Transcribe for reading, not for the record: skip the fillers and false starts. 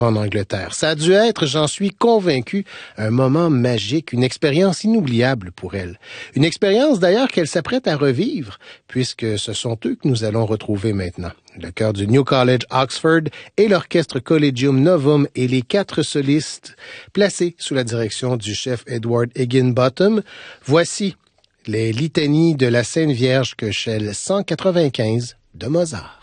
en Angleterre. Ça a dû être, j'en suis convaincu, un moment magique, une expérience inoubliable pour elle. Une expérience d'ailleurs qu'elle s'apprête à revivre, puisque ce sont eux que nous allons retrouver maintenant. Le chœur du New College Oxford et l'orchestre Collegium Novum et les 4 solistes placés sous la direction du chef Edward Higginbottom. Voici les litanies de la Sainte Vierge que Shell 195 de Mozart.